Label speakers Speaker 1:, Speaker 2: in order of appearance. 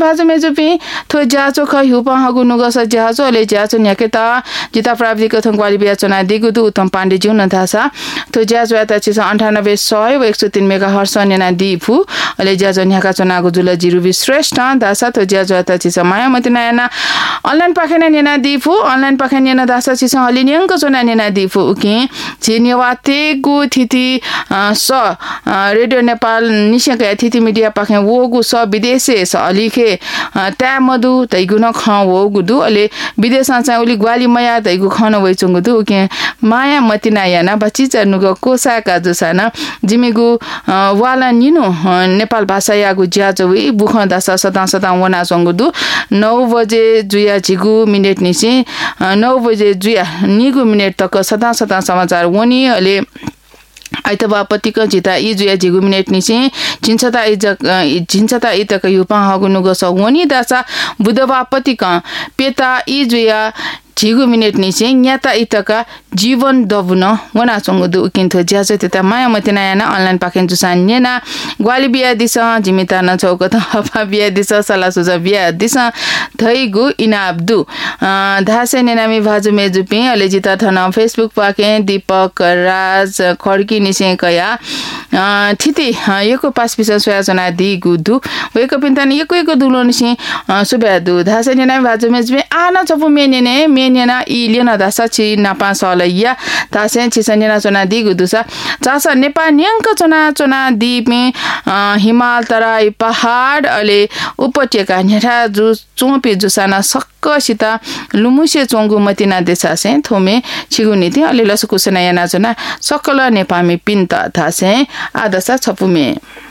Speaker 1: भाजु मेजुपि थो ज्याचो ख हुपा हगु नुगस ज्याचो ले ज्याचो न्याके त जिता प्राप्ति कथं ग्वाली बिया चना दिगुदु उत्तम पाण्डे जिउ न थासा थो ज्याचो याता छिस 98 100 व 103 मेगाहर्ट्ज न्याना दिफु ले ज्याचो न्याका चनागु जुल जिरुबी श्रेष्ठ दासा थो ज्याचो याता छिस मायामती नयाना अनलाइन पाखेना न्याना दिफु अनलाइन पाखे न्याना दासा छिस हलिन्यंक चना न्याना दिफु उकि छिन्यवाते गु थिति स रेडियो नेपाल निशका थिति मिडिया पाखे वगु स विदेशे स अलिखे त्या मधु तैगु न ख वगु दु अले विदेशमा चाहिँ उली ग्वाली मया तैगु खन वइचंगु दु उकि माया मतिना याना बची चनुगु कोसाका जुसाना जिमिगु वाला निनो नेपाल भाषा यागु ज्याजोइ बुख दासा सदा वना संगु दु 9 बजे जुया झिगु मिनेट निसी 9 बजे जुया निगु मिनेट तक सदा समाचार वनी अले आइतबा पतिक जिता इजुया जिगु मिनेट निसी झिन्छता इतक युपा हगु नुगस वनी दासा बुधबा पतिक पेता इजुया झिगु मिनेट निसी न्याता इतका जीवन दबुन वना चंगु उकिन्थो ज्याजो तेता मायामती नयाना अनलाइन पाखेन जुसान नेना ग्वाली बिया दिस जिमिता न चौकत हपा बिया दिस सला सुजा बिया दिस थैगु इनाब्दु धासे नेनामी भाजु मेजुपि अले जिता थन फेसबुक पाके दीपक राज खड्की निसे कया थिति यको पास पिसा सोया जना दिगु दु वेको पिन्तान यको दुलो निसे सुबे दु धासे नेनामी भाजु मेजुपि आना चपु मेनेना इलेना दासा छि नापा सलैया तासे छिसनेना चना दिगु दुसा चासा नेपाल न्यंक चना दिपे हिमाल तराई पहाड अले उपत्यका न्याठा जु चोपे जुसाना सक्क सिता लुमुसे चोंगु मतिना देसासे थोमे छिगुनिति अले लसकुसना याना चना सकल नेपामी पिन्ता थासे आदसा छपुमे